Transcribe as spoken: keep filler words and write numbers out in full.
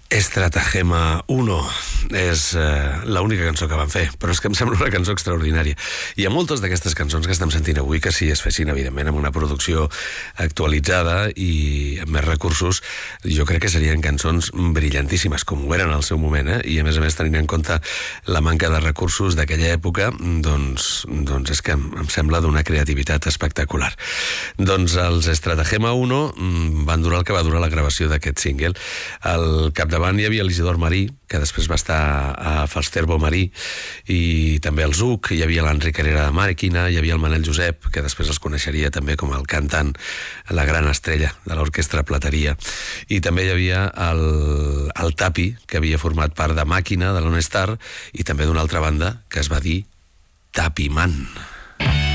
Estratagema uno és eh, l'única cançó que van fer, però és que em sembla una cançó extraordinària. Hi ha moltes d'aquestes cançons que estem sentint avui que si es fessin, evidentment, amb una producció actualitzada i amb més recursos, jo crec que serien cançons brillantíssimes, com ho eren al seu moment, eh? I a més a més, tenint en compte la manca de recursos d'aquella època, doncs, doncs és que em, em sembla d'una creativitat espectacular. Doncs els Estratagema uno van durar el que va durar la gravació d'aquest single. Al capdavant davant hi havia l'Isidor Marí, que després va estar a Falsterbo Marí, i també el Zuc, hi havia l'Enric Herrera de Màquina, hi havia el Manel Josep, que després els coneixeria també com el cantant, la gran estrella de l'orquestra Plateria, i també hi havia el, el Tapi, que havia format part de Màquina, de l'Honestar, i també d'una altra banda que es va dir Tapiman.